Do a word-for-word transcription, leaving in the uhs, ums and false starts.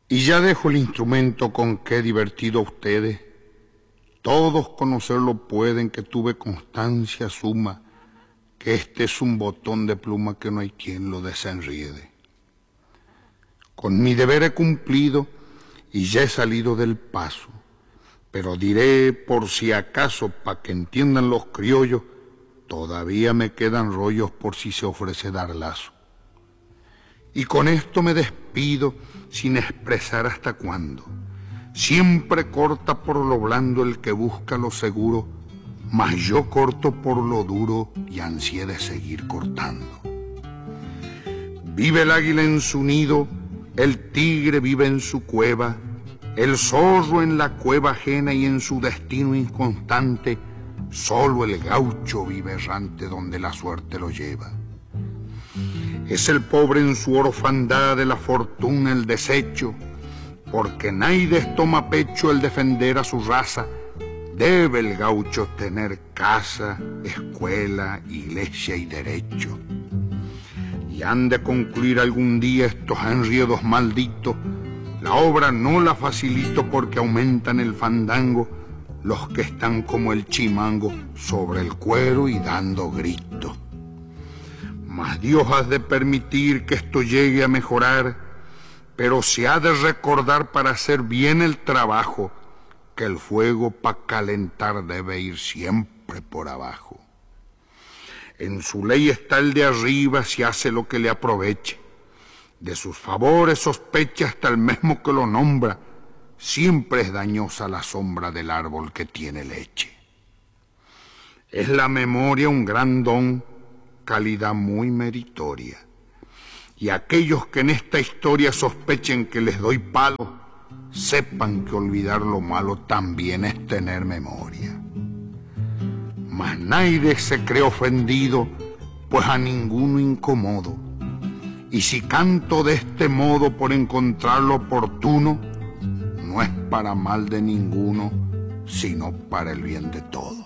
Y ya dejo el instrumento con que he divertido a ustedes. Todos conocerlo pueden que tuve constancia suma, que este es un botón de pluma que no hay quien lo desenriede. Con mi deber he cumplido y ya he salido del paso, pero diré por si acaso, pa' que entiendan los criollos, todavía me quedan rollos por si se ofrece dar lazo. Y con esto me despido sin expresar hasta cuándo. Siempre corta por lo blando el que busca lo seguro, mas yo corto por lo duro y ansié de seguir cortando. Vive el águila en su nido, el tigre vive en su cueva, el zorro en la cueva ajena y en su destino inconstante, solo el gaucho vive errante donde la suerte lo lleva. Es el pobre en su orfandad de la fortuna el desecho, porque naides toma pecho el defender a su raza. Debe el gaucho tener casa, escuela, iglesia y derecho. Y han de concluir algún día estos enriedos malditos. La obra no la facilito porque aumentan el fandango los que están como el chimango sobre el cuero y dando gritos. Mas Dios ha de permitir que esto llegue a mejorar, pero se ha de recordar para hacer bien el trabajo que el fuego pa' calentar debe ir siempre por abajo. En su ley está el de arriba si hace lo que le aproveche. De sus favores sospecha hasta el mismo que lo nombra. Siempre es dañosa la sombra del árbol que tiene leche. Es la memoria un gran don, calidad muy meritoria. Y aquellos que en esta historia sospechen que les doy palo, sepan que olvidar lo malo también es tener memoria. Mas nadie se cree ofendido, pues a ninguno incomodo. Y si canto de este modo por encontrarlo oportuno, no es para mal de ninguno, sino para el bien de todos.